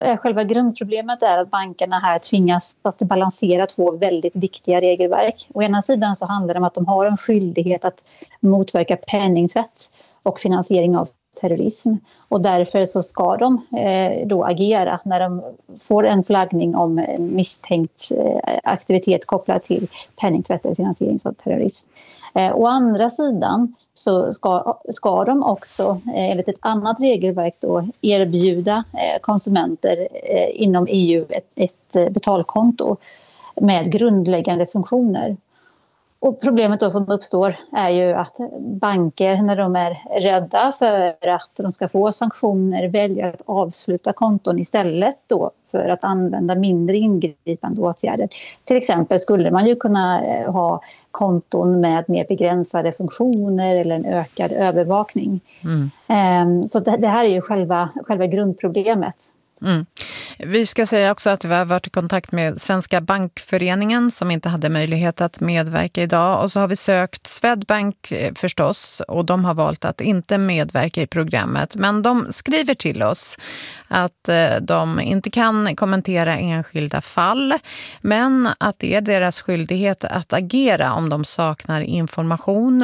Själva grundproblemet är att bankerna här tvingas att balansera två väldigt viktiga regelverk. Å ena sidan så handlar det om att de har en skyldighet att motverka penningtvätt och finansiering av terrorism. Och därför så ska de då agera när de får en flaggning om misstänkt aktivitet kopplad till penningtvätt eller finansiering av terrorism. Å andra sidan så ska de också enligt ett annat regelverk då erbjuda konsumenter inom EU ett betalkonto med grundläggande funktioner. Och problemet då som uppstår är ju att banker, när de är rädda för att de ska få sanktioner, väljer att avsluta konton istället då för att använda mindre ingripande åtgärder. Till exempel skulle man ju kunna ha konton med mer begränsade funktioner eller en ökad övervakning. Så det här är ju själva grundproblemet. Vi ska säga också att vi har varit i kontakt med Svenska bankföreningen som inte hade möjlighet att medverka idag, och så har vi sökt Swedbank förstås, och de har valt att inte medverka i programmet, men de skriver till oss att de inte kan kommentera enskilda fall, men att det är deras skyldighet att agera om de saknar information,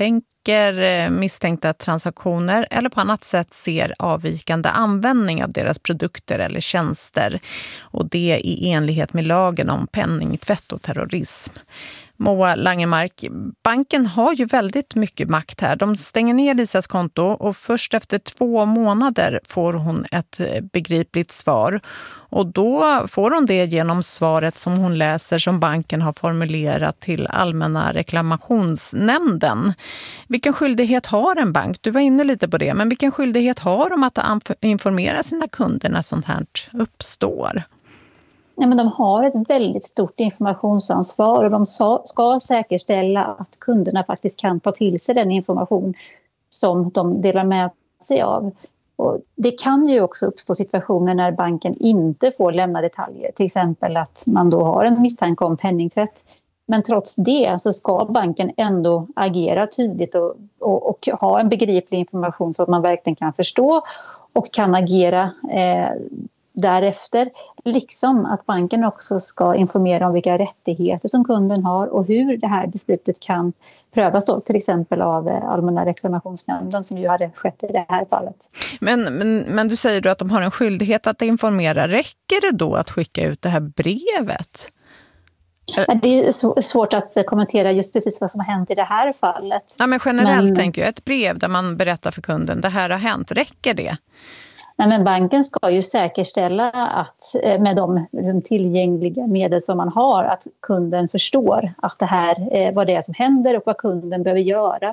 misstänkta transaktioner eller på annat sätt ser avvikande användning av deras produkter eller tjänster, och det i enlighet med lagen om penningtvätt och terrorism. Moa Langemark, banken har ju väldigt mycket makt här. De stänger ner Lisas konto och först efter 2 månader får hon ett begripligt svar. Och då får hon det genom svaret som hon läser som banken har formulerat till Allmänna reklamationsnämnden. Vilken skyldighet har en bank? Du var inne lite på det, men vilken skyldighet har de att informera sina kunder när sånt här uppstår? Ja, men de har ett väldigt stort informationsansvar och de ska säkerställa att kunderna faktiskt kan ta till sig den information som de delar med sig av. Och det kan ju också uppstå situationer när banken inte får lämna detaljer. Till exempel att man då har en misstanke om penningtvätt. Men trots det så ska banken ändå agera tydligt och ha en begriplig information så att man verkligen kan förstå och kan agera därefter, liksom att banken också ska informera om vilka rättigheter som kunden har och hur det här beslutet kan prövas då, till exempel av Allmänna reklamationsnämnden som ju hade skett i det här fallet. Men du säger då att de har en skyldighet att informera. Räcker det då att skicka ut det här brevet? Det är svårt att kommentera just precis vad som har hänt i det här fallet. Ja, men generellt tänker jag ett brev där man berättar för kunden det här har hänt. Räcker det? Nej, men banken ska ju säkerställa att med de tillgängliga medel som man har att kunden förstår att det här vad det är som händer och vad kunden behöver göra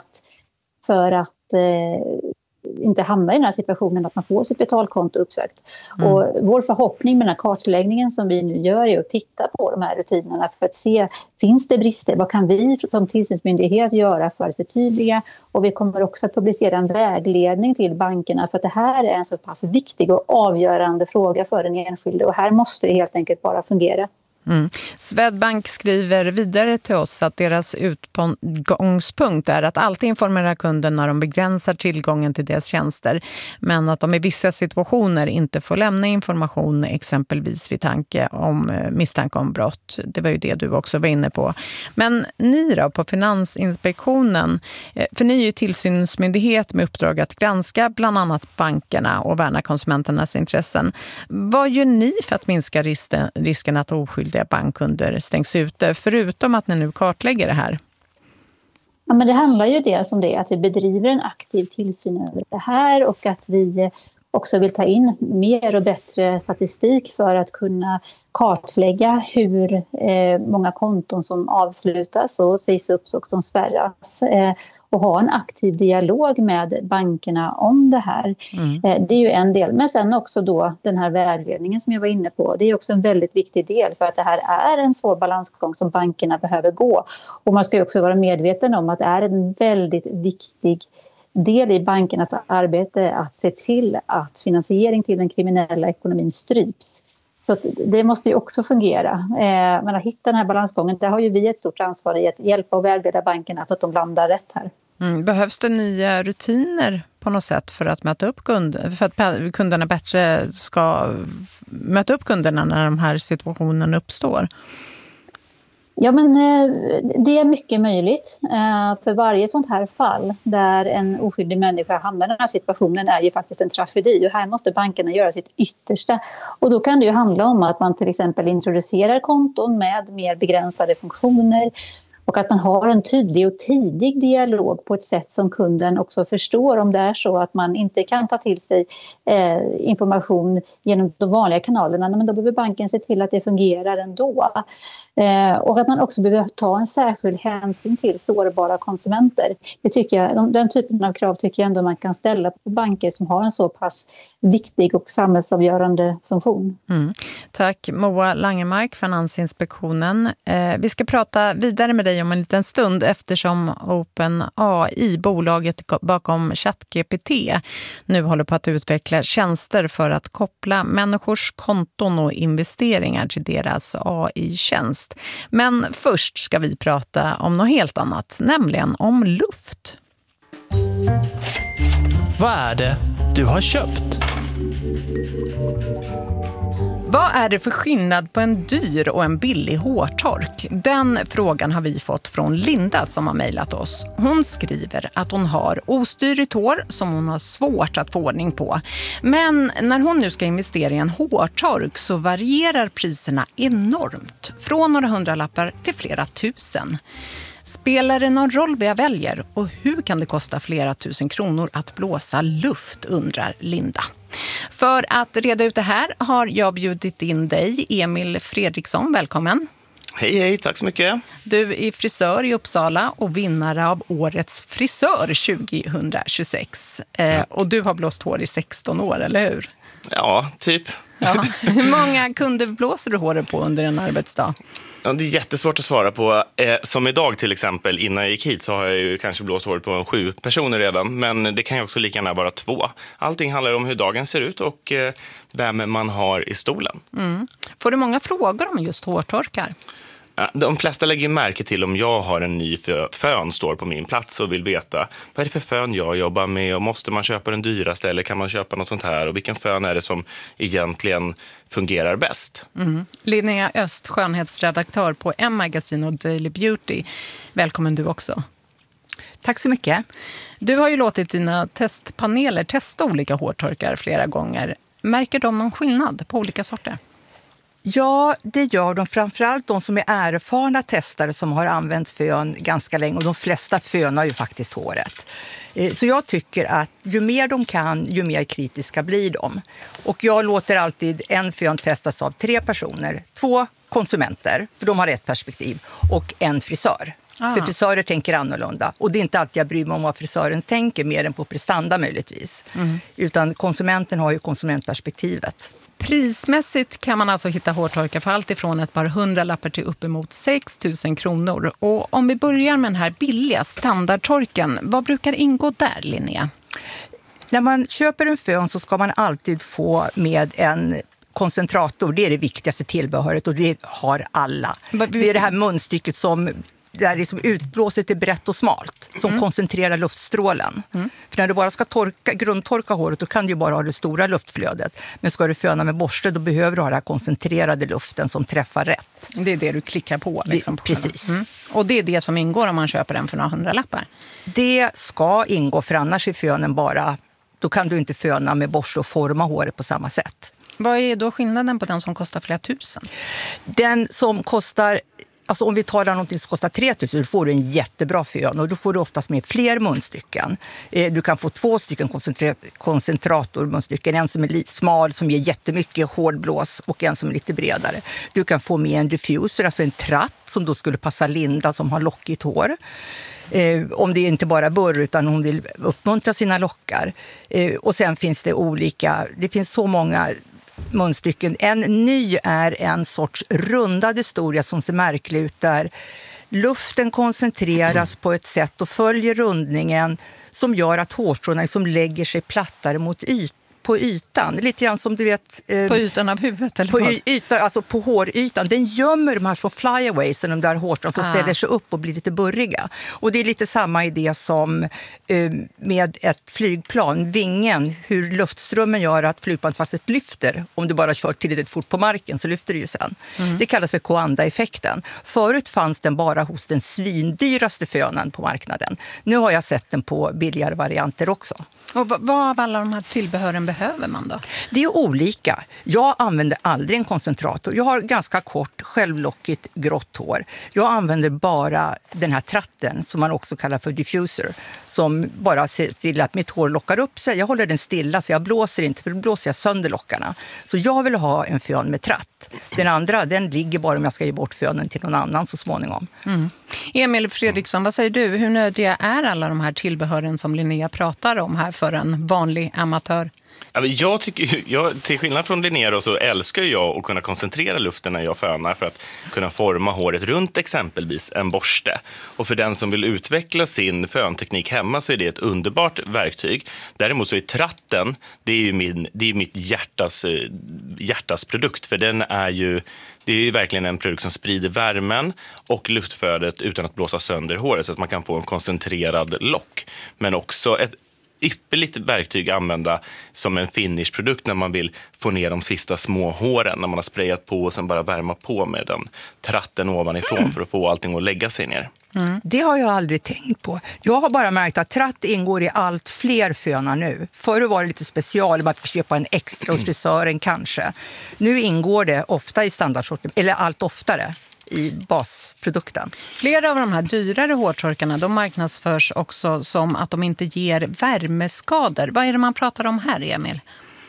för att inte hamna i den här situationen att man får sitt betalkonto uppsökt. Och vår förhoppning med den här kartläggningen som vi nu gör är att titta på de här rutinerna för att se, finns det brister? Vad kan vi som tillsynsmyndighet göra för att förtydliga? Och vi kommer också att publicera en vägledning till bankerna för att det här är en så pass viktig och avgörande fråga för den enskilde och här måste det helt enkelt bara fungera. Swedbank skriver vidare till oss att deras utgångspunkt är att alltid informera kunden när de begränsar tillgången till deras tjänster, men att de i vissa situationer inte får lämna information, exempelvis vid misstanke om brott. Det var ju det du också var inne på. Men ni då på Finansinspektionen, för ni är ju tillsynsmyndighet med uppdrag att granska bland annat bankerna och värna konsumenternas intressen. Vad gör ni för att minska risken att oskyldiga bankkunder stängs ute, förutom att ni nu kartlägger det här? Ja, men det handlar ju dels om det att vi bedriver en aktiv tillsyn över det här och att vi också vill ta in mer och bättre statistik för att kunna kartlägga hur många konton som avslutas och sägs upp och som spärras. Och ha en aktiv dialog med bankerna om det här. Det är ju en del. Men sen också då den här vägledningen som jag var inne på. Det är också en väldigt viktig del för att det här är en svår balansgång som bankerna behöver gå. Och man ska ju också vara medveten om att det är en väldigt viktig del i bankernas arbete att se till att finansiering till den kriminella ekonomin stryps. Så att det måste ju också fungera. Men att hitta den här balansgången, där har ju vi ett stort ansvar i att hjälpa och vägleda bankerna så att de landar rätt här. Behövs det nya rutiner på något sätt för att möta upp för att kunderna bättre ska möta upp kunderna när de här situationerna uppstår? Ja, men det är mycket möjligt. För varje sånt här fall där en oskyldig människa hamnar i den här situationen är ju faktiskt en tragedi. Och här måste bankerna göra sitt yttersta. Och då kan det ju handla om att man till exempel introducerar konton med mer begränsade funktioner. Och att man har en tydlig och tidig dialog på ett sätt som kunden också förstår, om det är så att man inte kan ta till sig information genom de vanliga kanalerna. Men då behöver banken se till att det fungerar ändå. Och att man också behöver ta en särskild hänsyn till sårbara konsumenter. Det tycker jag, den typen av krav tycker jag ändå man kan ställa på banker som har en så pass viktig och samhällsavgörande funktion. Tack Moa Langemark, Finansinspektionen. Vi ska prata vidare med dig om en liten stund eftersom OpenAI, bolaget bakom ChatGPT, nu håller på att utveckla tjänster för att koppla människors konton och investeringar till deras AI-tjänst. Men först ska vi prata om något helt annat, nämligen om luft. Vad är det du har köpt? Vad är det för skillnad på en dyr och en billig hårtork? Den frågan har vi fått från Linda som har mejlat oss. Hon skriver att hon har ostyrigt hår som hon har svårt att få ordning på. Men när hon nu ska investera i en hårtork så varierar priserna enormt. Från några hundralappar till flera tusen. Spelar det någon roll vad jag väljer? Och hur kan det kosta flera tusen kronor att blåsa luft, undrar Linda. För att reda ut det här har jag bjudit in dig, Emil Fredriksson. Välkommen. Hej, tack så mycket. Du är frisör i Uppsala och vinnare av Årets frisör 2026. Och du har blåst hår i 16 år, eller hur? Ja, typ. Ja. Hur många kunder blåser du håret på under en arbetsdag? Ja, det är jättesvårt att svara på. Som idag till exempel, innan jag gick hit så har jag ju kanske blåst håret på 7 personer redan. Men det kan ju också lika gärna vara 2. Allting handlar om hur dagen ser ut och vem man har i stolen. Får du många frågor om just hårtorkar? De flesta lägger märke till om jag har en ny fön står på min plats och vill veta vad är det för fön jag jobbar med och måste man köpa den dyraste eller kan man köpa något sånt här och vilken fön är det som egentligen fungerar bäst. Linnea Öst, skönhetsredaktör på M-magasin och Daily Beauty. Välkommen du också. Tack så mycket. Du har ju låtit dina testpaneler testa olika hårtorkar flera gånger. Märker de någon skillnad på olika sorter? Ja, det gör de. Framförallt de som är erfarna testare som har använt fön ganska länge. Och de flesta fönar ju faktiskt håret. Så jag tycker att ju mer de kan, ju mer kritiska blir de. Och jag låter alltid en fön testas av 3 personer. 2 konsumenter, för de har ett perspektiv. Och en frisör. För frisörer tänker annorlunda. Och det är inte alltid jag bryr mig om vad frisören tänker, mer än på prestanda möjligtvis. Utan konsumenten har ju konsumentperspektivet. Prismässigt kan man alltså hitta hårtorkar för allt ifrån ett par hundralappar till uppemot 6 000 kronor. Och om vi börjar med den här billiga standardtorken, vad brukar ingå där, Linnea? När man köper en fön så ska man alltid få med en koncentrator. Det är det viktigaste tillbehöret och det har alla. Det är det här munstycket som där liksom utblåset är brett och smalt som koncentrerar luftstrålen. För när du bara ska grundtorka håret då kan du ju bara ha det stora luftflödet. Men ska du föna med borste då behöver du ha den här koncentrerade luften som träffar rätt. Det är det du klickar på. Liksom, precis. Och det är det som ingår om man köper den för några hundralappar? Det ska ingå, för annars är fönen bara... Då kan du inte föna med borste och forma håret på samma sätt. Vad är då skillnaden på den som kostar flera tusen? Den som kostar... Alltså om vi talar om något som kostar 3 000 så får du en jättebra fön och då får du oftast med fler munstycken. Du kan få 2 stycken koncentratormunstycken. En som är lite smal som ger jättemycket hårdblås och en som är lite bredare. Du kan få med en diffuser, alltså en tratt som då skulle passa Linda som har lockigt hår. Om det inte bara burr utan hon vill uppmuntra sina lockar. Och sen finns det det finns så många munstycken. En ny är en sorts rundad historia som ser märklig ut där luften koncentreras på ett sätt och följer rundningen som gör att hårstråna liksom lägger sig plattare på ytan. Lite grann som du vet... på ytan av huvudet? Eller på ytan, alltså på hårytan. Den gömmer de här små flyaways, de där hårstrån som ställer sig upp och blir lite burriga. Och det är lite samma idé som med ett flygplan. Vingen, hur luftströmmen gör att flygplanet faktiskt lyfter. Om du bara kör tillräckligt fort på marken så lyfter det ju sen. Det kallas för Coanda-effekten. Förut fanns den bara hos den svindyraste fönen på marknaden. Nu har jag sett den på billigare varianter också. Och vad av alla de här tillbehören behöver man då? Det är olika. Jag använder aldrig en koncentrator. Jag har ganska kort, självlockigt grått hår. Jag använder bara den här tratten som man också kallar för diffuser. Som bara ser till att mitt hår lockar upp sig. Jag håller den stilla så jag blåser inte, för då blåser jag sönder lockarna. Så jag vill ha en fön med tratt. Den andra, den ligger bara om jag ska ge bort fönen till någon annan så småningom. Emil Fredriksson, vad säger du? Hur nödiga är alla de här tillbehören som Linnea pratar om här för en vanlig amatör? Jag tycker, till skillnad från Linnea så älskar jag att kunna koncentrera luften när jag fönar för att kunna forma håret runt exempelvis en borste. Och för den som vill utveckla sin fönteknik hemma så är det ett underbart verktyg. Däremot så är tratten, det är mitt hjärtas produkt, för det är ju verkligen en produkt som sprider värmen och luftflödet utan att blåsa sönder håret så att man kan få en koncentrerad lock. Men också ett ypperligt verktyg att använda som en finishprodukt när man vill få ner de sista små håren, när man har sprayat på och sen bara värma på med den tratten ovanifrån för att få allting att lägga sig ner. Det har jag aldrig tänkt på. Jag har bara märkt att tratt ingår i allt fler fönar nu. Förr var det lite special, man fick köpa en extra hos frisören kanske. Nu ingår det ofta i standardsorten, eller allt oftare i basprodukten. Flera av de här dyrare hårtorkarna, de marknadsförs också som att de inte ger värmeskador. Vad är det man pratar om här, Emil?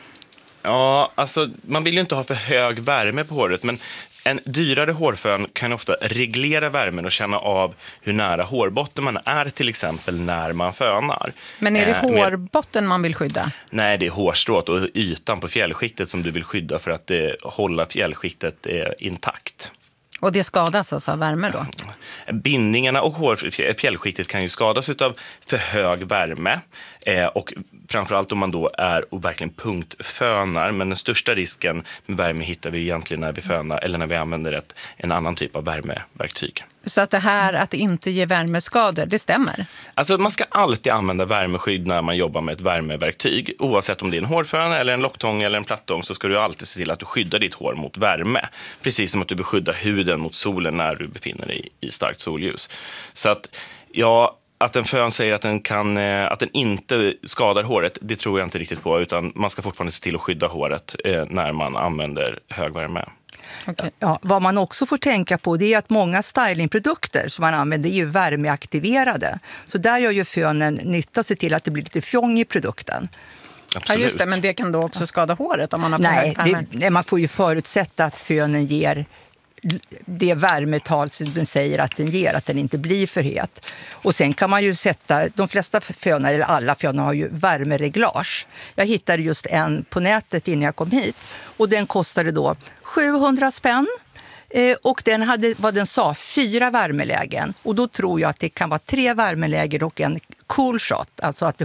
Ja, alltså man vill ju inte ha för hög värme på håret, men en dyrare hårfön kan ofta reglera värmen och känna av hur nära hårbotten man är, till exempel när man fönar. Men är det hårbotten man vill skydda? Nej, det är hårstrået och ytan på fjällskiktet som du vill skydda för att hålla fjällskiktet intakt. Och det skadas alltså av värme då? Bindningarna och fjällskiktet kan ju skadas av för hög värme. Och framförallt om man då är och verkligen punktfönar. Men den största risken med värme hittar vi egentligen när vi fönar eller när vi använder en annan typ av värmeverktyg. Så att det här att inte ge värmeskador, det stämmer? Alltså man ska alltid använda värmeskydd när man jobbar med ett värmeverktyg. Oavsett om det är en hårfön eller en locktång eller en plattång så ska du alltid se till att du skyddar ditt hår mot värme. Precis som att du vill skydda huden mot solen när du befinner dig i starkt solljus. Så att att en fön säger att den inte skadar håret, det tror jag inte riktigt på, utan man ska fortfarande se till att skydda håret när man använder hög värme. Okay. Ja, vad man också får tänka på det är att många stylingprodukter som man använder är ju värmeaktiverade. Så där gör ju fönen nytta sig till att det blir lite fjong i produkten. Absolut. Ja, just det, men det kan då också skada håret om man har hög värme? Nej, man får ju förutsätta att fönen ger det värmetal som den säger att den ger, att den inte blir för het. Och sen kan man ju sätta, de flesta fönar eller alla fönar har ju värmereglage. Jag hittade just en på nätet innan jag kom hit och den kostade då 700 spänn. Och den hade, vad den sa, 4 värmelägen. Och då tror jag att det kan vara 3 värmelägen och en cool shot. Alltså att du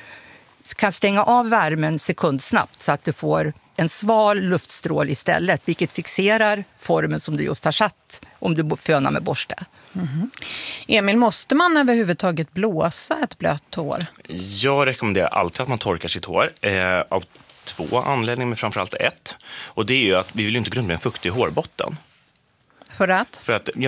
kan stänga av värmen sekundsnabbt så att du får en sval luftstrål istället, vilket fixerar formen som du just har satt om du fönar med borste. Emil, måste man överhuvudtaget blåsa ett blött hår? Jag rekommenderar alltid att man torkar sitt hår av 2 anledningar, men framförallt 1. Och det är ju att vi vill ju inte grunda en fuktig hårbotten. För att?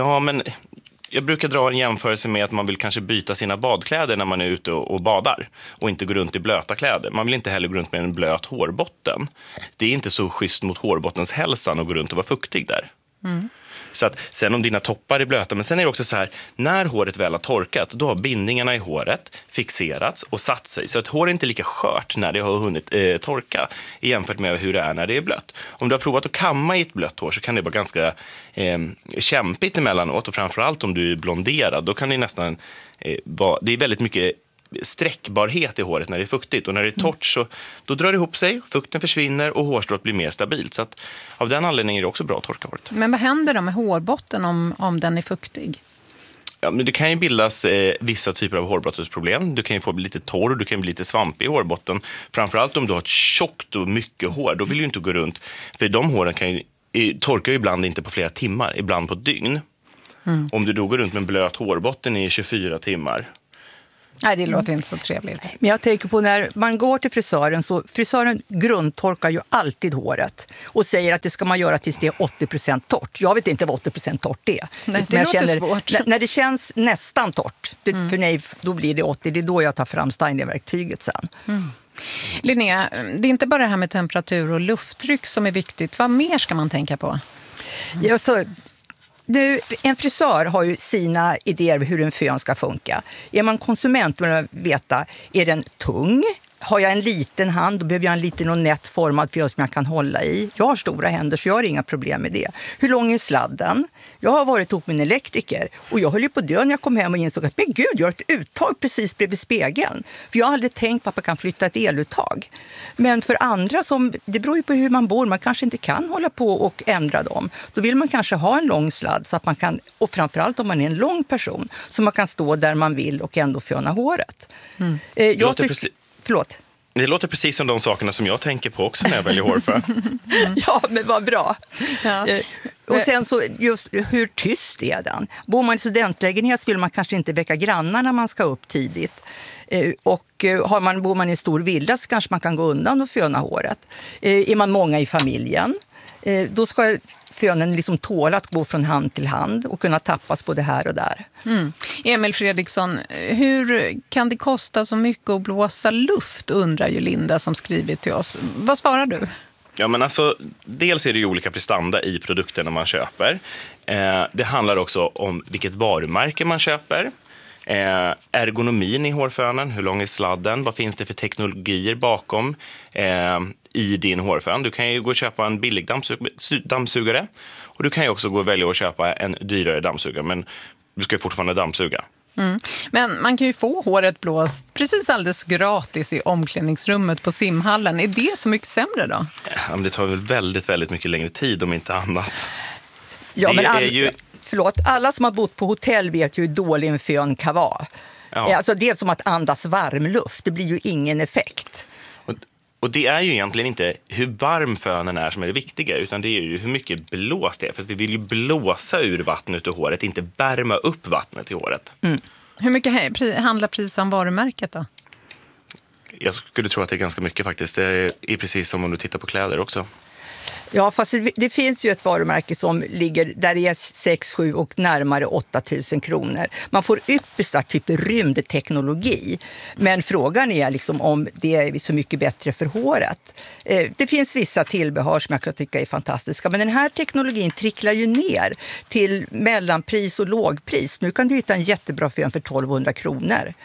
Jag brukar dra en jämförelse med att man vill kanske byta sina badkläder när man är ute och badar och inte gå runt i blöta kläder. Man vill inte heller gå runt med en blöt hårbotten. Det är inte så schysst mot hårbottens hälsan att gå runt och vara fuktig där. Så att sen om dina toppar är blöta, men sen är det också så här, när håret väl har torkat, då har bindningarna i håret fixerats och satt sig. Så att håret är inte lika skört när det har hunnit torka jämfört med hur det är när det är blött. Om du har provat att kamma i ett blött hår så kan det vara ganska kämpigt emellanåt, och framförallt om du är blonderad, då kan det nästan det är väldigt mycket sträckbarhet i håret när det är fuktigt, och när det är torrt så då drar det ihop sig, fukten försvinner och hårstrået blir mer stabilt. Så att av den anledningen är det också bra att torka håret. Men vad händer då med hårbotten om den är fuktig? Ja, men det kan ju bildas vissa typer av hårbottensproblem. Du kan ju få bli lite torr, du kan bli lite svampig i hårbotten. Framförallt om du har ett tjockt och mycket hår, då vill du inte gå runt. För de håren kan torkar ju ibland inte på flera timmar, ibland på ett dygn. Om du då går runt med en blöt hårbotten i 24 timmar. Nej, det låter inte så trevligt. Men jag tänker på när man går till frisören, så frisören grundtorkar ju alltid håret och säger att det ska man göra tills det är 80% torrt. Jag vet inte vad 80% torrt är. Nej, det låter svårt. När det känns nästan torrt, för nej, då blir det 80. Det är då jag tar fram Steinler-verktyget sen. Linnea, det är inte bara det här med temperatur och lufttryck som är viktigt. Vad mer ska man tänka på? Ja, så... en frisör har ju sina idéer hur en fön ska funka. Är man konsument vill man veta, är den tung? Har jag en liten hand, då behöver jag en liten och nätt formad fön som jag kan hålla i. Jag har stora händer så jag har inga problem med det. Hur lång är sladden? Jag har varit ihop med en elektriker och jag höll ju på att dö när jag kom hem och insåg att men gud, jag har ett uttag precis bredvid spegeln. För jag har aldrig tänkt på att man kan flytta ett eluttag. Men för andra, det beror ju på hur man bor, man kanske inte kan hålla på och ändra dem. Då vill man kanske ha en lång sladd så att man kan, och framförallt om man är en lång person, så man kan stå där man vill och ändå föna håret. Förlåt. Det låter precis som de sakerna som jag tänker på också när jag väljer hårfön. Ja, men vad bra. Ja. Och sen så just hur tyst är den? Bor man i studentlägenhet så vill man kanske inte väcka grannar när man ska upp tidigt. Och bor man i en stor villa så kanske man kan gå undan och föna håret. Är man många i familjen, då ska fönen liksom tåla att gå från hand till hand och kunna tappas både här och där. Emil Fredriksson, hur kan det kosta så mycket att blåsa luft, undrar ju Linda som skrivit till oss. Vad svarar du? Ja, men alltså, dels är det ju olika prestanda i produkterna man köper. Det handlar också om vilket varumärke man köper. Ergonomin i hårfönen, hur lång är sladden, vad finns det för teknologier bakom i din hårfön. Du kan ju gå och köpa en billig dammsugare och du kan ju också gå och välja att köpa en dyrare dammsugare, men du ska ju fortfarande dammsuga. Men man kan ju få håret blåst precis alldeles gratis i omklädningsrummet på simhallen. Är det så mycket sämre då? Ja, men det tar väl väldigt, väldigt mycket längre tid om inte annat. Ja, men alla som har bott på hotell vet ju hur dålig en fön kan vara. Ja. Alltså det är som att andas varm luft. Det blir ju ingen effekt. Och det är ju egentligen inte hur varm fönen är som är det viktiga, utan det är ju hur mycket blås det är. För att vi vill ju blåsa ur vattnet ur håret, inte värma upp vattnet i håret. Hur mycket handlar priset om varumärket då? Jag skulle tro att det är ganska mycket faktiskt. Det är precis som om du tittar på kläder också. Ja, fast det finns ju ett varumärke som ligger där det är 6-7 och närmare 8 000 kronor. Man får yppersta typ rymdteknologi. Men frågan är liksom om det är så mycket bättre för håret. Det finns vissa tillbehör som jag kan tycka är fantastiska. Men den här teknologin tricklar ju ner till mellanpris och lågpris. Nu kan du hitta en jättebra fön för 1200 kronor.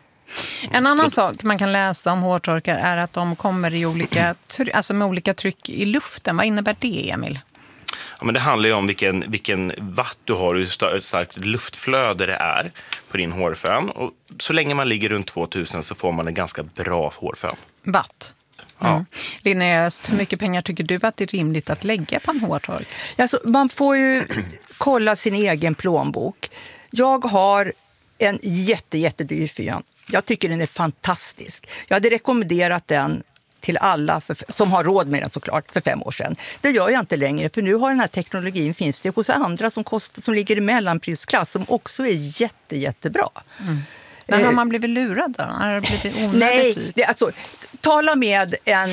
En annan sak man kan läsa om hårtorkar är att de kommer i med olika tryck i luften. Vad innebär det, Emil? Ja, men det handlar ju om vilken watt du har och hur starkt luftflöde det är på din hårfön. Och så länge man ligger runt 2000 så får man en ganska bra hårfön. Watt? Ja. Linnea Öst, hur mycket pengar tycker du att det är rimligt att lägga på en hårtork? Alltså, man får ju kolla sin egen plånbok. Jag har en jättedyr fön. Jag tycker den är fantastisk. Jag hade rekommenderat den till alla som har råd med den såklart för 5 år sedan. Det gör jag inte längre, för nu har den här teknologin finns det hos andra som ligger i mellanprisklass som också är jättebra. Men har man blivit lurad då? Har det blivit onödigt? Nej, tala med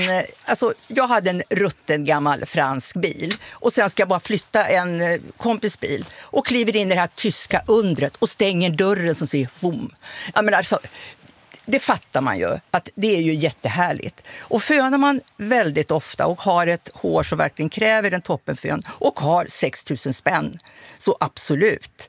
jag hade en rutten gammal fransk bil och sen ska jag bara flytta en kompis bil och kliver in i det här tyska undret och stänger dörren som säger vum. Jag menar, det fattar man ju att det är ju jättehärligt. Och fönar man väldigt ofta och har ett hår som verkligen kräver en toppenfön och har 6 000 spänn, så absolut.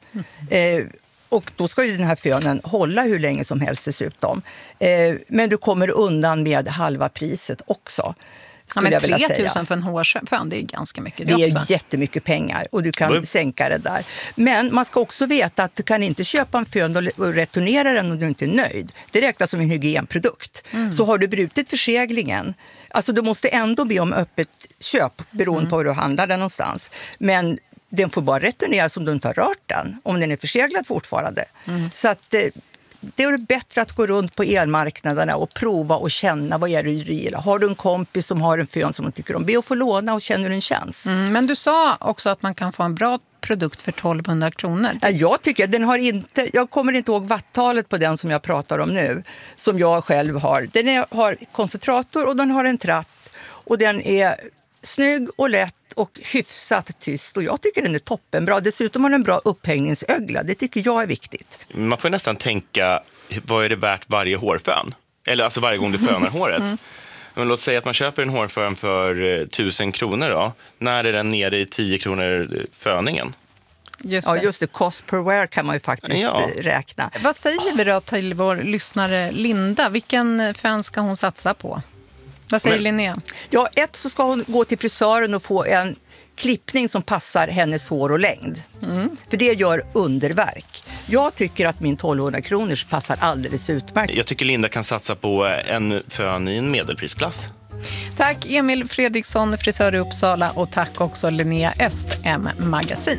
Och då ska ju den här fönen hålla hur länge som helst dessutom. Men du kommer undan med halva priset också. Ja, men 3 000 för en hårfön, det är ganska mycket. Det är jättemycket pengar och du kan sänka det där. Men man ska också veta att du kan inte köpa en fön och returnera den om du inte är nöjd. Det räknas som en hygienprodukt. Så har du brutit förseglingen, alltså du måste ändå be om öppet köp beroende på hur du handlar den någonstans. Men den får bara returneras om du inte har rört den, om den är förseglad fortfarande. Så att det är bättre att gå runt på elmarknaderna och prova och känna vad är det du gillar. Har du en kompis som har en fön som du tycker om, be att få låna och känner den känns. Men du sa också att man kan få en bra produkt för 1200 kronor. Ja, jag tycker den har inte, jag kommer inte ihåg wattalet på den som jag pratar om nu, som jag själv har. Den har koncentrator och den har en tratt och den är snygg och lätt och hyfsat tyst och jag tycker den är toppenbra. Dessutom har den en bra upphängningsögla. Det tycker jag är viktigt. Man får nästan tänka, vad är det värt varje hårfön? Eller alltså varje gång du fönar håret. Men låt säga att man köper en hårfön för 1000 kronor då. När är den nere i 10 kronor föningen? Just det. Cost per wear kan man ju faktiskt räkna. Vad säger vi då till vår lyssnare Linda? Vilken fön ska hon satsa på? Vad säger Linnea? Ja, så ska hon gå till frisören och få en klippning som passar hennes hår och längd. För det gör underverk. Jag tycker att min 1200 kronors passar alldeles utmärkt. Jag tycker Linda kan satsa på en fön i en medelprisklass. Tack Emil Fredriksson, frisör i Uppsala, och tack också Linnea Öst, M-magasin.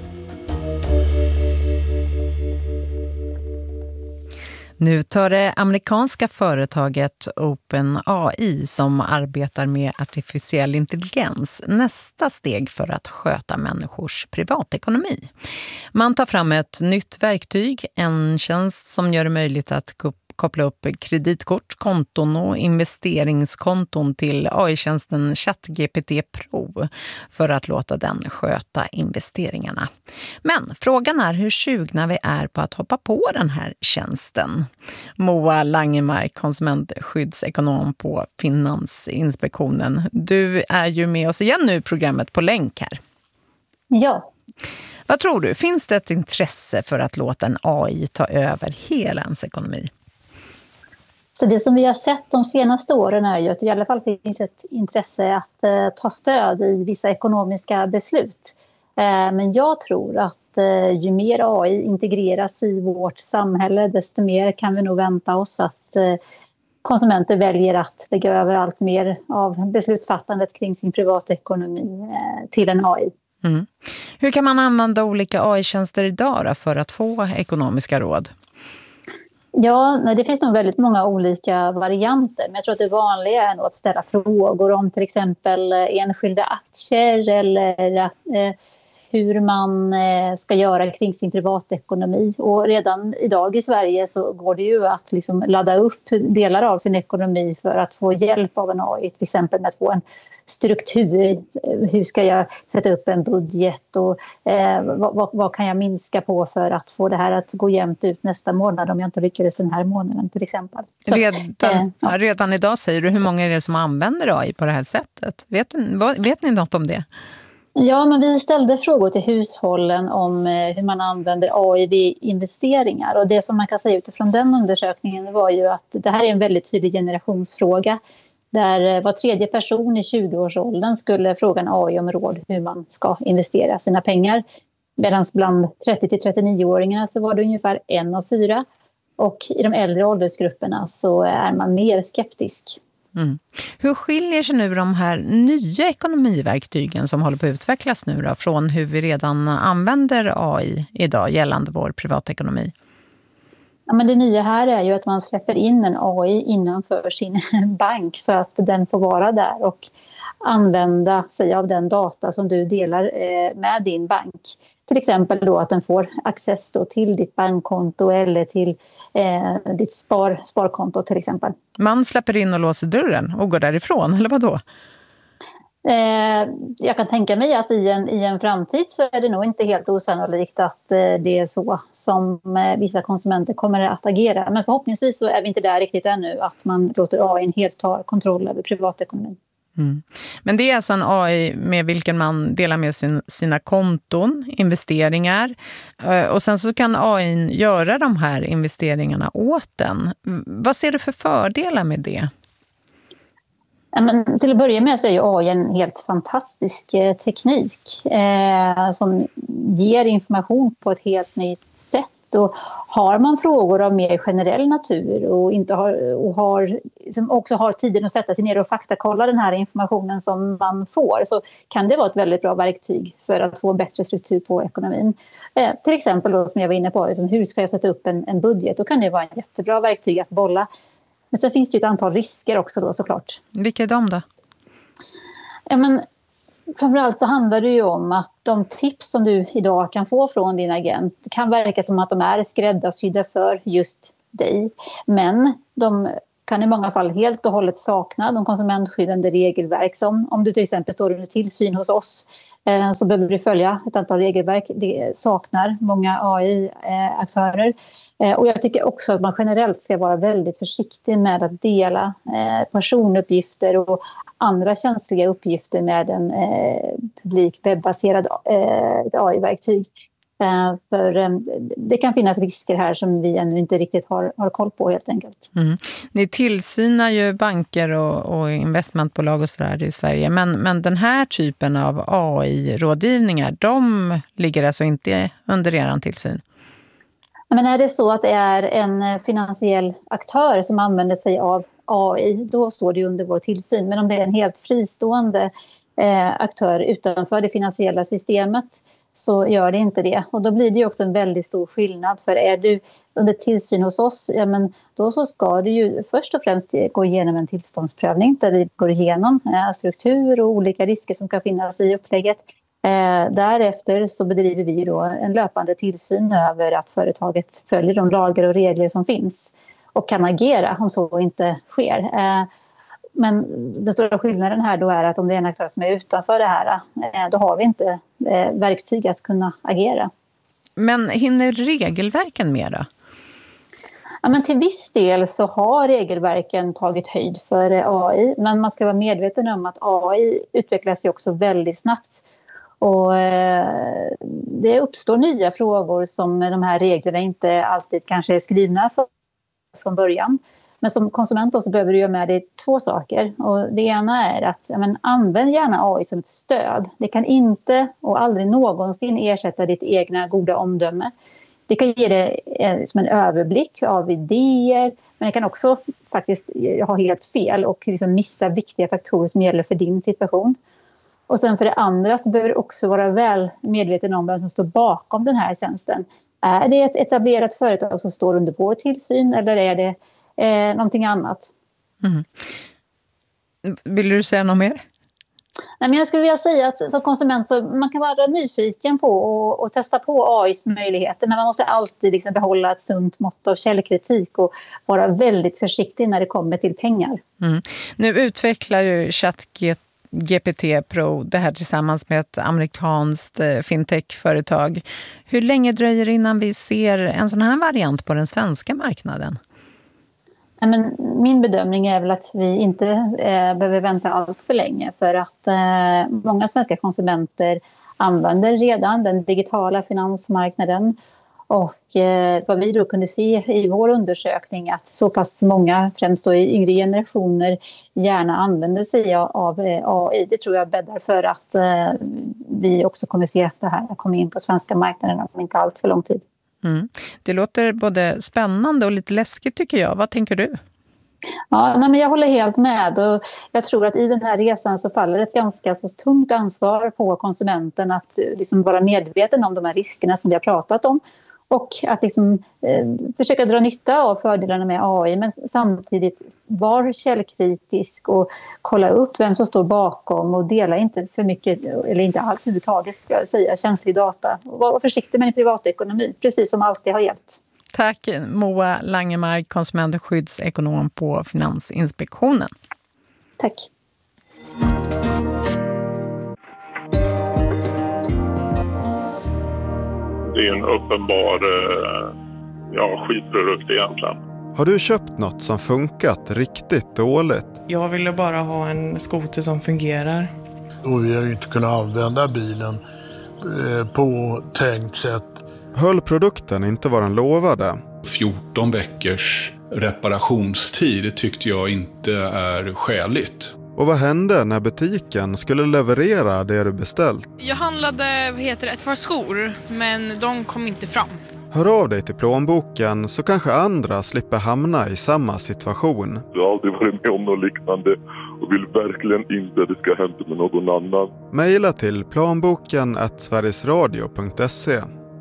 Nu tar det amerikanska företaget OpenAI, som arbetar med artificiell intelligens, nästa steg för att sköta människors privatekonomi. Man tar fram ett nytt verktyg, en tjänst som gör det möjligt att koppla upp kreditkort, konton och investeringskonton till AI-tjänsten ChatGPT Pro för att låta den sköta investeringarna. Men frågan är hur sugna vi är på att hoppa på den här tjänsten. Moa Langemark, konsumentskyddsekonom på Finansinspektionen. Du är ju med oss igen nu i programmet på länk här. Ja. Vad tror du? Finns det ett intresse för att låta en AI ta över hela ens ekonomi? Så det som vi har sett de senaste åren är ju att det i alla fall finns ett intresse att ta stöd i vissa ekonomiska beslut. Men jag tror att ju mer AI integreras i vårt samhälle, desto mer kan vi nog vänta oss att konsumenter väljer att lägga över allt mer av beslutsfattandet kring sin privatekonomi till en AI. Hur kan man använda olika AI-tjänster idag då för att få ekonomiska råd? Ja, det finns nog väldigt många olika varianter. Men jag tror att det vanliga är nog att ställa frågor om till exempel enskilda aktier eller hur man ska göra kring sin privatekonomi. Och redan idag i Sverige så går det ju att liksom ladda upp delar av sin ekonomi för att få hjälp av en AI. Till exempel med att få en struktur. Hur ska jag sätta upp en budget och vad kan jag minska på för att få det här att gå jämnt ut nästa månad om jag inte lyckades den här månaden till exempel. Så, redan idag säger du, hur många är det som använder AI på det här sättet? Vet ni något om det? Ja, men vi ställde frågor till hushållen om hur man använder AI vid investeringar. Och det som man kan säga utifrån den undersökningen var ju att det här är en väldigt tydlig generationsfråga. Där var tredje person i 20-årsåldern skulle fråga en AI om råd hur man ska investera sina pengar. Medan bland 30-39-åringarna så var det ungefär 1 av 4. Och i de äldre åldersgrupperna så är man mer skeptisk. Hur skiljer sig nu de här nya ekonomiverktygen som håller på att utvecklas nu då, från hur vi redan använder AI idag gällande vår privatekonomi? Ja, men det nya här är ju att man släpper in en AI innanför sin bank så att den får vara där och använda sig av den data som du delar med din bank. Till exempel då att den får access då till ditt bankkonto eller till ditt sparkonto till exempel. Man släpper in och låser dörren och går därifrån, eller vad då? Jag kan tänka mig att i en framtid så är det nog inte helt osannolikt att det är så som vissa konsumenter kommer att agera. Men förhoppningsvis så är vi inte där riktigt ännu, att man låter AI helt ta kontroll över privatekonomin. Men det är alltså en AI med vilken man delar med sina konton, investeringar, och sen så kan AI göra de här investeringarna åt den. Vad ser du för fördelar med det? Ja, men till att börja med så är ju AI en helt fantastisk teknik som ger information på ett helt nytt sätt Och har man frågor av mer generell natur och inte har liksom också har tiden att sätta sig ner och faktakolla den här informationen som man får, så kan det vara ett väldigt bra verktyg för att få bättre struktur på ekonomin. Till exempel då, som jag var inne på, liksom, hur ska jag sätta upp en budget? Då kan det vara en jättebra verktyg att bolla. Men sen finns det ju ett antal risker också då, såklart. Vilka är de då? Ja, men framförallt så handlar det ju om att de tips som du idag kan få från din agent kan verka som att de är skräddarsydda för just dig. Men de kan i många fall helt och hållet sakna de konsumentskyddande regelverk som, om du till exempel står under tillsyn hos oss, så behöver du följa ett antal regelverk. Det saknar många AI-aktörer. Och jag tycker också att man generellt ska vara väldigt försiktig med att dela personuppgifter och andra känsliga uppgifter med en publik webbaserad AI-verktyg. För det kan finnas risker här som vi ännu inte riktigt har koll på, helt enkelt. Mm. Ni tillsynar ju banker och investmentbolag och sådär i Sverige. Men den här typen av AI-rådgivningar, de ligger alltså inte under er tillsyn? Men är det så att det är en finansiell aktör som använder sig av AI, då står det under vår tillsyn. Men om det är en helt fristående aktör utanför det finansiella systemet, så gör det inte det. Och då blir det ju också en väldigt stor skillnad. För är du under tillsyn hos oss, ja, men då så ska du ju först och främst gå igenom en tillståndsprövning där vi går igenom struktur och olika risker som kan finnas i upplägget. Därefter så bedriver vi då en löpande tillsyn över att företaget följer de lagar och regler som finns och kan agera om så inte sker. Men den stora skillnaden här då är att om det är en aktör som är utanför det här, då har vi inte verktyg att kunna agera. Men hinner regelverken med då? Ja, men till viss del så har regelverken tagit höjd för AI, men man ska vara medveten om att AI utvecklas ju också väldigt snabbt. Och det uppstår nya frågor som de här reglerna inte alltid kanske är skrivna för från början. Men som konsument så behöver du göra med dig två saker. Och det ena är att använd gärna AI som ett stöd. Det kan inte och aldrig någonsin ersätta ditt egna goda omdöme. Det kan ge dig som en överblick av idéer, men det kan också faktiskt ha helt fel och liksom missa viktiga faktorer som gäller för din situation. Och sen för det andra så behöver du också vara väl medveten om vem som står bakom den här tjänsten. Är det ett etablerat företag som står under vår tillsyn, eller är det någonting annat? Mm. Vill du säga något mer? Nej, men jag skulle vilja säga att som konsument så man kan vara nyfiken på och testa på AIs möjligheter, men man måste alltid liksom behålla ett sunt mått av källkritik och vara väldigt försiktig när det kommer till pengar. Mm. Nu utvecklar ju ChatGPT Pro det här tillsammans med ett amerikanskt fintech-företag. Hur länge dröjer det innan vi ser en sån här variant på den svenska marknaden? Men min bedömning är väl att vi inte behöver vänta allt för länge, för att många svenska konsumenter använder redan den digitala finansmarknaden. Och vad vi då kunde se i vår undersökning, att så pass många, främst då i yngre generationer, gärna använder sig av AI. Det tror jag bäddar för att vi också kommer se att det här kommer in på svenska marknaden om inte allt för lång tid. Mm. Det låter både spännande och lite läskigt, tycker jag. Vad tänker du? Ja, men jag håller helt med, och jag tror att i den här resan så faller ett ganska så tungt ansvar på konsumenten att liksom vara medveten om de här riskerna som vi har pratat om, och att liksom, försöka dra nytta av fördelarna med AI, men samtidigt vara källkritisk och kolla upp vem som står bakom och dela inte för mycket, eller inte alls överhuvudtaget ska jag säga, känslig data. Var försiktig med din privatekonomi, precis som alltid har gällt. Tack Moa Langemark, konsumentskyddsekonom på Finansinspektionen. Tack. Det är en uppenbar skitprodukt egentligen. Har du köpt något som funkat riktigt dåligt? Jag ville bara ha en skoter som fungerar. Och vi har ju inte kunnat använda bilen på tänkt sätt. Höll produkten inte vad den lovade? 14 veckors reparationstid tyckte jag inte är skäligt. Och vad hände när butiken skulle leverera det du beställt? Jag handlade ett par skor, men de kom inte fram. Hör av dig till Plånboken så kanske andra slipper hamna i samma situation. Jag har aldrig varit med om något liknande och vill verkligen inte att det ska hända med någon annan. Maila till plånboken@sverigesradio.se.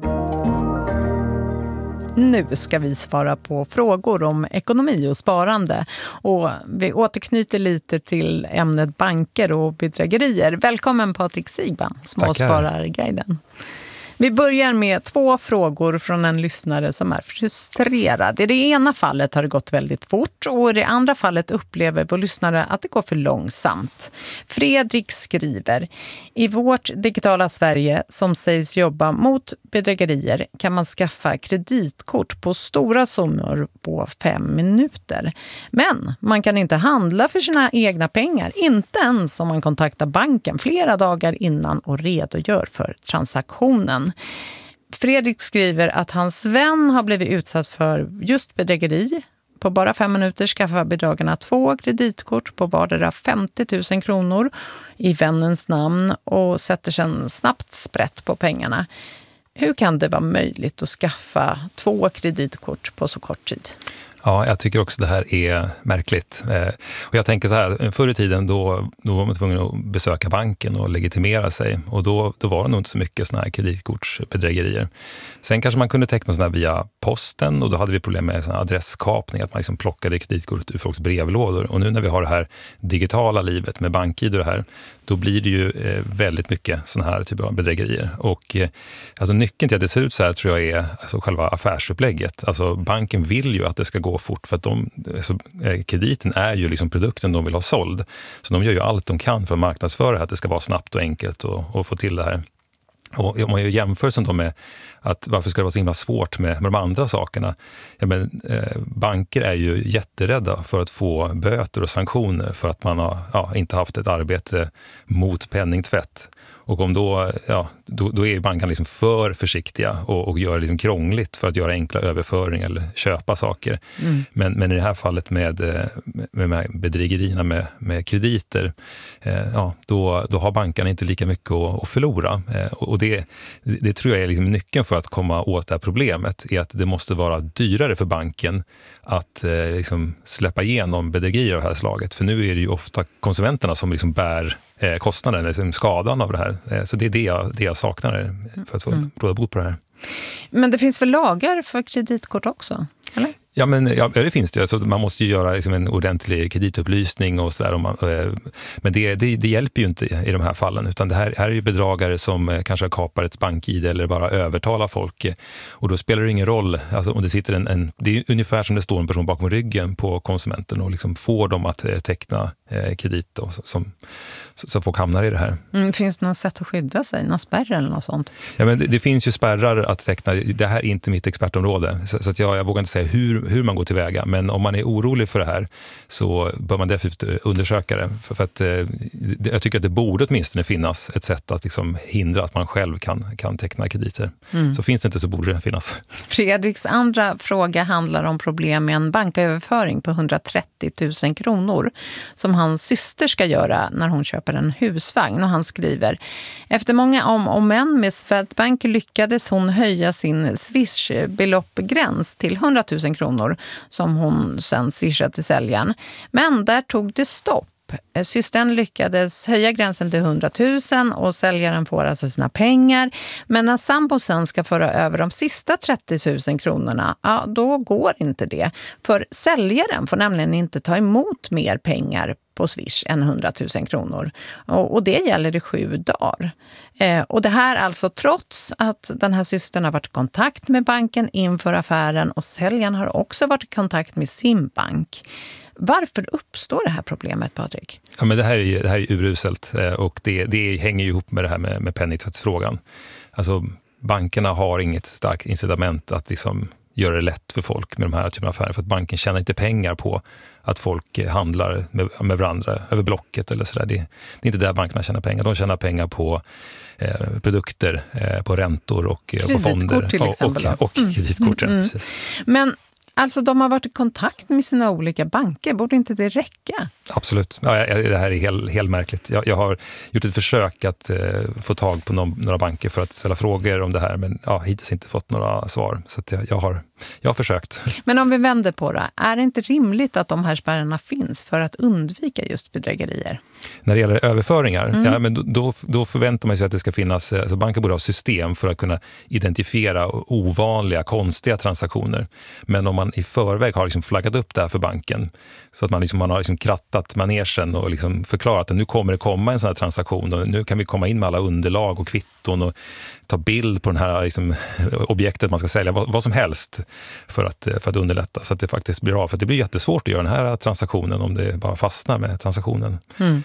Nu ska vi svara på frågor om ekonomi och sparande. Och vi återknyter lite till ämnet banker och bedrägerier. Välkommen Patrik Sigban, Småspararguiden. Vi börjar med 2 frågor från en lyssnare som är frustrerad. I det ena fallet har det gått väldigt fort och i det andra fallet upplever vår lyssnare att det går för långsamt. Fredrik skriver: i vårt digitala Sverige som sägs jobba mot bedrägerier kan man skaffa kreditkort på stora summor på 5 minuter. Men man kan inte handla för sina egna pengar, inte ens om man kontaktar banken flera dagar innan och redogör för transaktionen. Fredrik skriver att hans vän har blivit utsatt för just bedrägeri. På bara 5 minuter skaffar bedragarna 2 kreditkort på vardera 50 000 kronor i vännens namn och sätter sedan snabbt sprätt på pengarna. Hur kan det vara möjligt att skaffa 2 kreditkort på så kort tid? Ja, jag tycker också det här är märkligt. Och jag tänker så här, förr i tiden då var man tvungen att besöka banken och legitimera sig. Och då var det nog inte så mycket såna här kreditkortsbedrägerier. Sen kanske man kunde teckna såna här via posten och då hade vi problem med såna adresskapning, att man liksom plockade kreditkort ur folks brevlådor. Och nu när vi har det här digitala livet med BankID och det här, då blir det ju väldigt mycket såna här typer av bedrägerier. Och alltså nyckeln till att det ser ut så här tror jag är alltså själva affärsupplägget. Alltså banken vill ju att det ska gå fort för att krediten är ju liksom produkten de vill ha såld. Så de gör ju allt de kan för att marknadsföra att det ska vara snabbt och enkelt och få till det här. Och om man ju jämför som de med att varför ska det vara så himla svårt med de andra sakerna? Ja, men, banker är ju jätterädda för att få böter och sanktioner för att man har inte haft ett arbete mot penningtvätt. Och om då är bankerna liksom för försiktiga och gör det liksom krångligt för att göra enkla överföringar eller köpa saker. Men i det här fallet med bedrägerierna med krediter, då har bankerna inte lika mycket att förlora. Och det tror jag är liksom nyckeln för att komma åt det här problemet, är att det måste vara dyrare för banken att liksom släppa igenom bedrägerier av det här slaget. För nu är det ju ofta konsumenterna som liksom bär kostnaden, liksom skadan av det här. Så det är det jag saknar för att få råda bot på det här. Men det finns väl lagar för kreditkort också, eller? Ja, det finns det. Alltså, man måste ju göra liksom en ordentlig kreditupplysning och sådär. Men det hjälper ju inte i de här fallen. Utan det här är ju bedragare som kanske kapar ett BankID eller bara övertalar folk. Och då spelar det ingen roll alltså, om det sitter det är ungefär som det står en person bakom ryggen på konsumenten och liksom får dem att teckna kredit då, så folk hamnar i det här. Finns det något sätt att skydda sig? Någon spärr eller något sånt? Ja, men det finns ju spärrar att teckna. Det här är inte mitt expertområde. Så att jag vågar inte säga hur man går tillväga. Men om man är orolig för det här så bör man definitivt undersöka det. För att jag tycker att det borde åtminstone finnas ett sätt att liksom hindra att man själv kan teckna krediter. Så finns det inte så borde det finnas. Fredriks andra fråga handlar om problem med en banköverföring på 130 000 kronor som hans syster ska göra när hon köper en husvagn. Och han skriver: efter många om och men med Swedbank lyckades hon höja sin Swish-beloppgräns till 100 000 kronor som hon sen swishade till säljaren. Men där tog det stopp. Systern lyckades höja gränsen till 100 000 och säljaren får alltså sina pengar. Men när sambo sen ska föra över de sista 30 000 kronorna, då går inte det. För säljaren får nämligen inte ta emot mer pengar på Swish än 100 000 kronor. Och det gäller i 7 dagar. Och det här alltså trots att den här systern har varit i kontakt med banken inför affären och säljaren har också varit i kontakt med sin bank. Varför uppstår det här problemet, Patrik? Ja, men det här är uruselt och det hänger ju ihop med det här med penningtvättsfrågan. Alltså bankerna har inget starkt incitament att liksom göra det lätt för folk med de här typerna av affärer, för att banken tjänar inte pengar på att folk handlar med varandra över blocket eller sådär. Det är inte där bankerna tjänar pengar. De tjänar pengar på produkter, på räntor och på fonder. Till exempel, och kreditkort. Precis. Men Alltså de har varit i kontakt med sina olika banker. Borde inte det räcka? Absolut. Ja, det här är helt märkligt. Jag har gjort ett försök att få tag på några banker för att ställa frågor om det här. Men hittills inte fått några svar. Så att jag har försökt. Men om vi vänder på det. Är det inte rimligt att de här spärrarna finns för att undvika just bedrägerier? När det gäller överföringar, men då förväntar man sig att det ska finnas, alltså banker borde ha system för att kunna identifiera ovanliga, konstiga transaktioner. Men om man i förväg har liksom flaggat upp det här för banken, så att man har liksom krattat manegen och liksom förklarat att nu kommer det komma en sån här transaktion och nu kan vi komma in med alla underlag och kvitton och ta bild på den här liksom, objektet man ska sälja, vad som helst för att underlätta så att det faktiskt blir av. För det blir jättesvårt att göra den här transaktionen om det bara fastnar med transaktionen. Mm.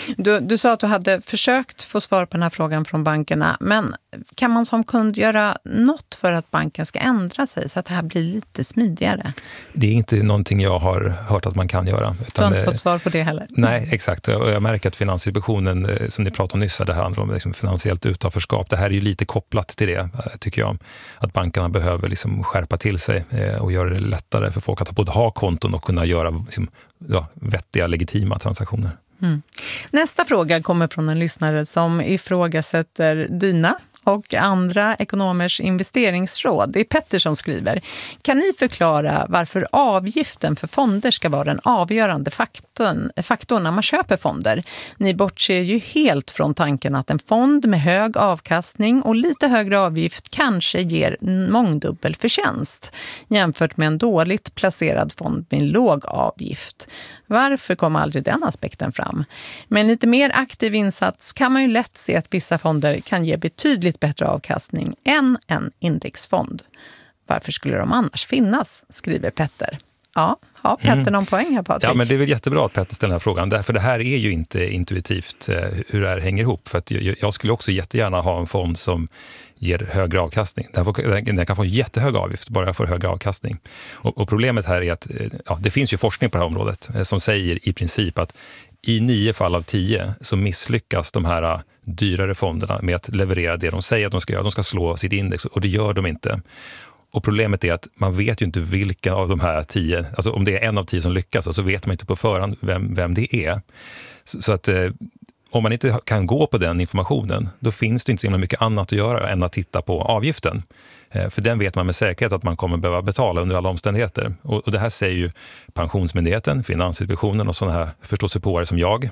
Du sa att du hade försökt få svar på den här frågan från bankerna, men kan man som kund göra något för att banken ska ändra sig så att det här blir lite smidigare? Det är inte någonting jag har hört att man kan göra. Du har inte fått svar på det heller? Nej, exakt. Och jag märker att Finansinspektionen, som ni pratade om nyss, det här handlar om liksom finansiellt utanförskap. Det här är ju lite kopplat till det, tycker jag. Att bankerna behöver liksom skärpa till sig och göra det lättare för folk att både ha konton och kunna göra liksom, vettiga, legitima transaktioner. Mm. Nästa fråga kommer från en lyssnare som ifrågasätter dina och andra ekonomers investeringsråd. Det är Petter som skriver. Kan ni förklara varför avgiften för fonder ska vara den avgörande faktorn när man köper fonder? Ni bortser ju helt från tanken att en fond med hög avkastning och lite högre avgift kanske ger mångdubbel förtjänst jämfört med en dåligt placerad fond med låg avgift. Varför kommer aldrig den aspekten fram? Med en lite mer aktiv insats kan man ju lätt se att vissa fonder kan ge betydligt bättre avkastning än en indexfond. Varför skulle de annars finnas, skriver Petter. Ja, har Petter någon poäng här, Patrik? Ja, men det är väl jättebra att Petter ställer den här frågan. För det här är ju inte intuitivt hur det här hänger ihop. För att jag skulle också jättegärna ha en fond som ger högre avkastning. Den kan få en jättehög avgift bara jag får högre avkastning. Och problemet här är att det finns ju forskning på det här området som säger i princip att i 9 fall av 10 så misslyckas de här dyrare fonderna med att leverera det de säger att de ska göra. De ska slå sitt index och det gör de inte. Och problemet är att man vet ju inte vilka av de här 10, alltså om det är en av 10 som lyckas, och så vet man inte på förhand vem det är. Så att om man inte kan gå på den informationen, då finns det inte så himla mycket annat att göra än att titta på avgiften. För den vet man med säkerhet att man kommer behöva betala under alla omständigheter. Och det här säger ju Pensionsmyndigheten, Finansinspektionen och sådana här förståsigpåare som jag.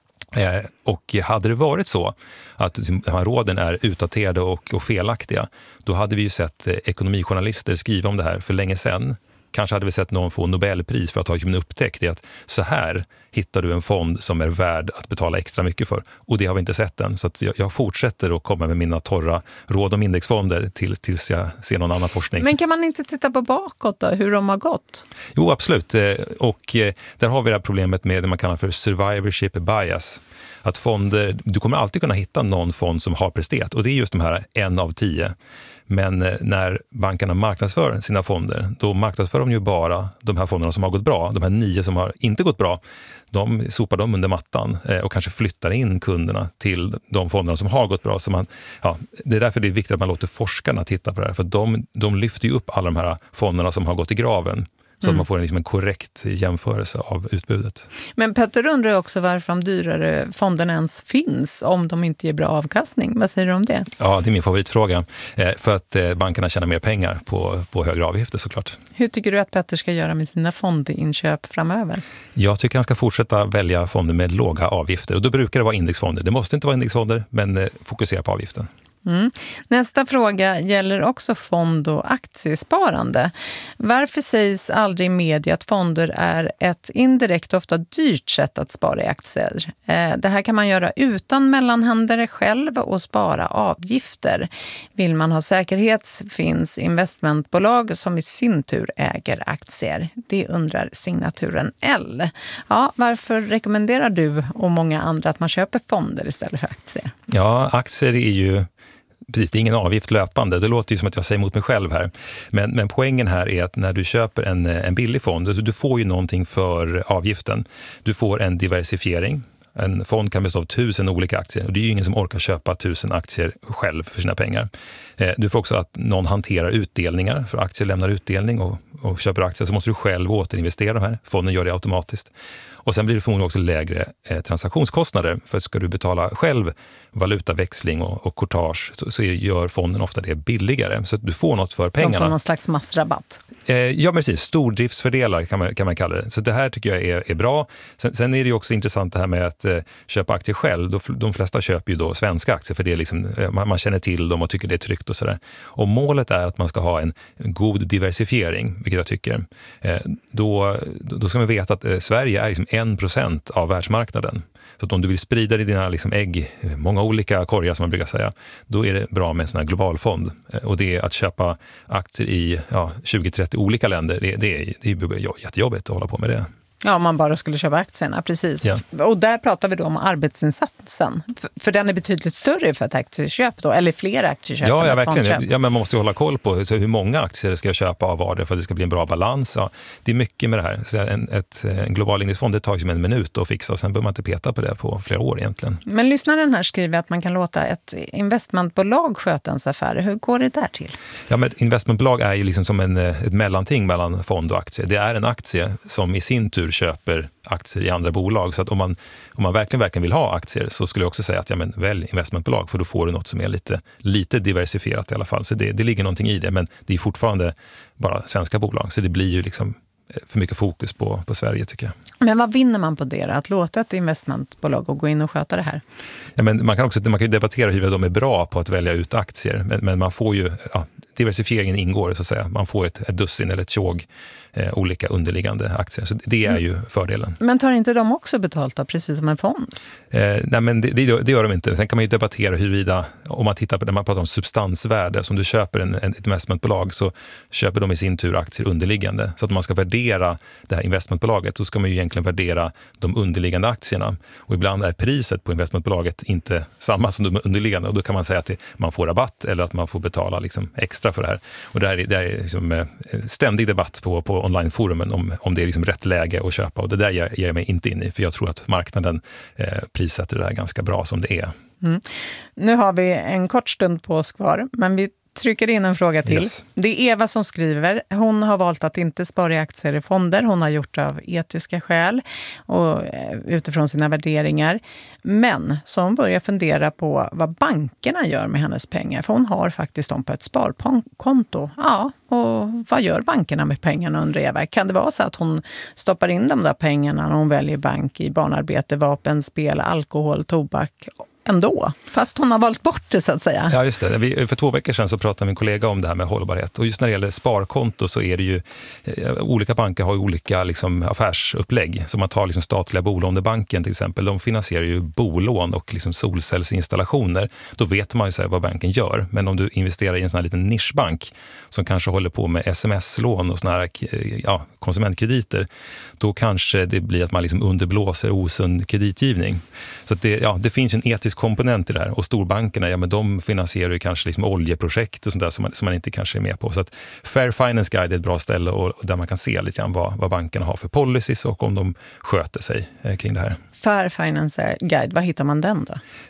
Och hade det varit så att de här råden är utdaterade och felaktiga, då hade vi ju sett ekonomijournalister skriva om det här för länge sedan. Kanske hade vi sett någon få Nobelpris för att ha upptäckt det, att så här hittar du en fond som är värd att betala extra mycket för. Och det har vi inte sett än. Så att jag fortsätter att komma med mina torra råd om indexfonder tills jag ser någon annan forskning. Men kan man inte titta på bakåt då, hur de har gått? Jo, absolut. Och där har vi det här problemet med det man kallar för survivorship bias. Att fonder, du kommer alltid kunna hitta någon fond som har presterat. Och det är just de här 1 av 10. Men när bankerna marknadsför sina fonder, då marknadsför de ju bara de här fonderna som har gått bra. De här 9 som har inte gått bra, de sopar dem under mattan och kanske flyttar in kunderna till de fonderna som har gått bra. Så det är därför det är viktigt att man låter forskarna titta på det här. För de lyfter ju upp alla de här fonderna som har gått i graven. Så att man får en korrekt jämförelse av utbudet. Men Petter undrar också varför de dyrare fonderna ens finns om de inte ger bra avkastning. Vad säger du om det? Ja, det är min favoritfråga. För att bankerna tjänar mer pengar på högre avgifter såklart. Hur tycker du att Petter ska göra med sina fondinköp framöver? Jag tycker han ska fortsätta välja fonder med låga avgifter. Och då brukar det vara indexfonder. Det måste inte vara indexfonder, men fokusera på avgiften. Mm. Nästa fråga gäller också fond- och aktiesparande. Varför sägs aldrig i media att fonder är ett indirekt ofta dyrt sätt att spara i aktier? Det här kan man göra utan mellanhänder själv och spara avgifter. Vill man ha säkerhet finns investmentbolag som i sin tur äger aktier. Det undrar signaturen L. Ja, varför rekommenderar du och många andra att man köper fonder istället för aktier? Ja, aktier är ju... Precis, det är ingen avgift löpande. Det låter ju som att jag säger emot mig själv här. Men poängen här är att när du köper en billig fond, du får ju någonting för avgiften. Du får en diversifiering. En fond kan bestå av 1000 olika aktier och det är ju ingen som orkar köpa 1000 aktier själv för sina pengar. Du får också att någon hanterar utdelningar, för aktier lämnar utdelning och köper aktier så måste du själv återinvestera de här. Fonden gör det automatiskt. Och sen blir det förmodligen också lägre transaktionskostnader, för att ska du betala själv valutaväxling och courtage så gör fonden ofta det billigare, så att du får något för pengarna. De får någon slags massrabatt. Ja, precis. Stordriftsfördelar kan man kalla det. Så det här tycker jag är bra. Sen är det ju också intressant det här med att köpa aktier själv. De flesta köper ju då svenska aktier för det är liksom, man känner till dem och tycker det är tryggt och sådär. Och målet är att man ska ha en god diversifiering, vilket jag tycker. Då ska man veta att Sverige är liksom 1% av världsmarknaden. Så att om du vill sprida dina liksom ägg, många olika korgar som man brukar säga, då är det bra med en sån här globalfond. Och det är att köpa aktier i 20-30 olika länder, det är jättejobbigt att hålla på med det. Ja, om man bara skulle köpa aktierna, precis. Ja. Och där pratar vi då om arbetsinsatsen. För den är betydligt större för ett aktieköp då, eller fler aktieköp. Ja, verkligen. Ja, men man måste ju hålla koll på hur många aktier ska jag köpa av var det för att det ska bli en bra balans. Ja, det är mycket med det här. Så en global indexfond, det tar ju som en minut att fixa och sen behöver man inte peta på det på flera år egentligen. Men lyssnaren här skriver att man kan låta ett investmentbolag sköta ens affärer. Hur går det där till? Ja, men ett investmentbolag är ju liksom som ett mellanting mellan fond och aktie. Det är en aktie som i sin tur köper aktier i andra bolag. Så att om man verkligen vill ha aktier så skulle jag också säga att välj investmentbolag, för då får du något som är lite diversifierat i alla fall. Så det ligger någonting i det, men det är fortfarande bara svenska bolag. Så det blir ju liksom för mycket fokus på Sverige, tycker jag. Men vad vinner man på det? Att låta ett investmentbolag gå in och sköta det här? Ja, men man kan ju debattera hur de är bra på att välja ut aktier. Men man får ju, diversifieringen ingår så att säga. Man får ett dussin eller ett tjog olika underliggande aktier. Så det är ju fördelen. Men tar inte de också betalt av, precis som en fond? Nej, men det gör de inte. Sen kan man ju debattera huruvida, om man tittar på när man pratar om substansvärde, som du köper ett investmentbolag så köper de i sin tur aktier underliggande. Så att om man ska värdera det här investmentbolaget så ska man ju egentligen värdera de underliggande aktierna. Och ibland är priset på investmentbolaget inte samma som de underliggande, och då kan man säga att man får rabatt eller att man får betala liksom extra för det här. Och det är liksom ständig debatt på onlineforumen om det är liksom rätt läge att köpa, och det där ger jag mig inte in i, för jag tror att marknaden prissätter det här ganska bra som det är. Mm. Nu har vi en kort stund på oss kvar, men vi trycker in en fråga till. Yes. Det är Eva som skriver. Hon har valt att inte spara i aktier i fonder. Hon har gjort det av etiska skäl och utifrån sina värderingar. Men så hon börjar fundera på vad bankerna gör med hennes pengar. För hon har faktiskt dem på ett sparkonto. Ja, och vad gör bankerna med pengarna, undrar Eva? Kan det vara så att hon stoppar in de där pengarna när hon väljer bank i barnarbete, vapen, spel, alkohol, tobak ändå, fast hon har valt bort det så att säga? Ja, just det. För 2 veckor sedan så pratade min kollega om det här med hållbarhet. Och just när det gäller sparkonto så är det ju, olika banker har ju olika liksom affärsupplägg. Så man tar liksom statliga bolånebanken till exempel, de finansierar ju bolån och liksom solcellsinstallationer. Då vet man ju så här vad banken gör. Men om du investerar i en sån här liten nischbank som kanske håller på med sms-lån och såna här konsumentkrediter, då kanske det blir att man liksom underblåser osund kreditgivning. Så att det finns en etisk komponent i det här. Och storbankerna, men de finansierar ju kanske liksom oljeprojekt och sånt där som man inte kanske är med på. Så att Fair Finance Guide är ett bra ställe och där man kan se lite grann vad bankerna har för policies och om de sköter sig kring det här. Fair Finance Guide, vad hittar man den då?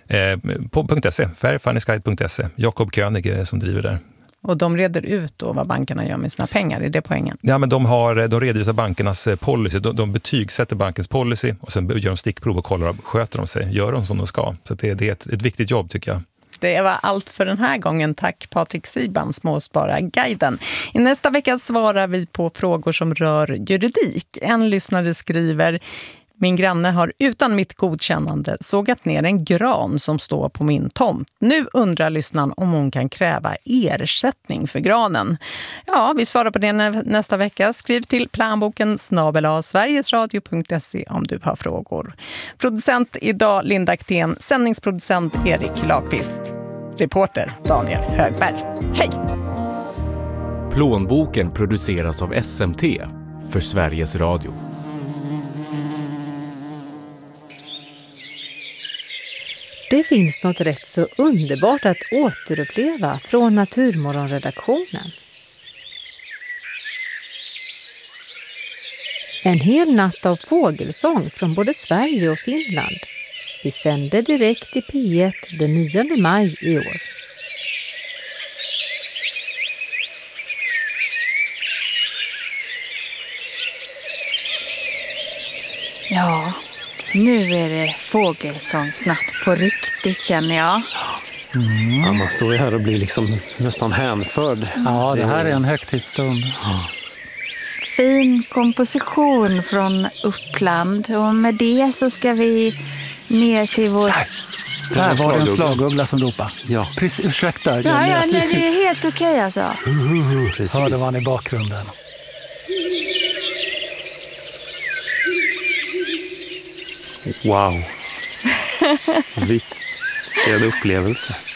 På .se, fairfinanceguide.se. Jakob König är som driver där. Och de reder ut då vad bankerna gör med sina pengar, är det poängen? Ja, men de redovisar bankernas policy. De betygsätter bankens policy och sen gör de stickprov och kollar, sköter de sig, gör de som de ska. Så det är ett viktigt jobb, tycker jag. Det var allt för den här gången. Tack Patrik Siban, Småspararguiden. I nästa vecka svarar vi på frågor som rör juridik. En lyssnare skriver: min granne har utan mitt godkännande sågat ner en gran som står på min tomt. Nu undrar lyssnaren om hon kan kräva ersättning för granen. Ja, vi svarar på det nästa vecka. Skriv till planboken@sverigesradio.se om du har frågor. Producent idag Linda Aktén, sändningsproducent Erik Lagqvist. Reporter Daniel Högberg. Hej! Plånboken produceras av SMT för Sveriges Radio. Det finns något rätt så underbart att återuppleva från Naturmorgonredaktionen. En hel natt av fågelsång från både Sverige och Finland. Vi sände direkt i P1 den 9 maj i år. Ja, nu är det fågelsångsnatt på riktigt, känner jag. Ja, man står ju här och blir liksom nästan hänförd. Ja, det här är en högtidsstund. Fin komposition från Uppland. Och med det så ska vi ner till vår... Där var det en slaguggla som ropade. Ja. Precis, ursäkta. Nej, det är helt okej alltså. Hörde man i bakgrunden. Wow. Vilken upplevelse.